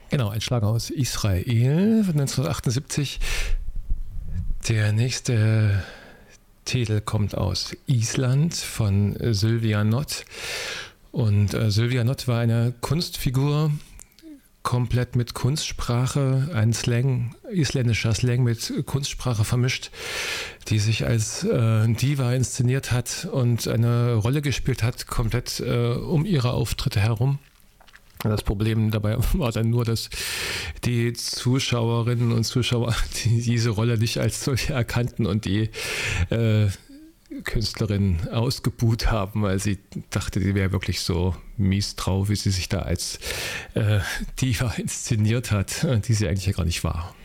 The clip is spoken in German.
Genau, ein Schlager aus Israel von 1978. Der nächste Titel kommt aus Island von Sylvia Nott. Und Sylvia Nott war eine Kunstfigur, komplett mit Kunstsprache, ein Slang, isländischer Slang mit Kunstsprache vermischt, die sich als Diva inszeniert hat und eine Rolle gespielt hat, komplett um ihre Auftritte herum. Das Problem dabei war dann nur, dass die Zuschauerinnen und Zuschauer diese Rolle nicht als solche erkannten und die Künstlerin ausgebuht haben, weil sie dachte, die wäre wirklich so mies drauf, wie sie sich da als Diva inszeniert hat, die sie eigentlich ja gar nicht war.